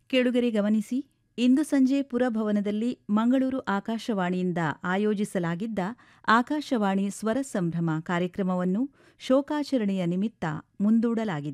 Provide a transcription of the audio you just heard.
ಕೇಳುಗರೆ ಗಮನಿಸಿ, ಇಂದು ಸಂಜೆ ಪುರಭವನದಲ್ಲಿ ಮಂಗಳೂರು ಆಕಾಶವಾಣಿಯಿಂದ ಆಯೋಜಿಸಲಾಗಿದ್ದ ಆಕಾಶವಾಣಿ ಸ್ವರ ಸಂಭ್ರಮ ಕಾರ್ಯಕ್ರಮವನ್ನು ಶೋಕಾಚರಣೆಯ ನಿಮಿತ್ತ ಮುಂದೂಡಲಾಗಿದೆ.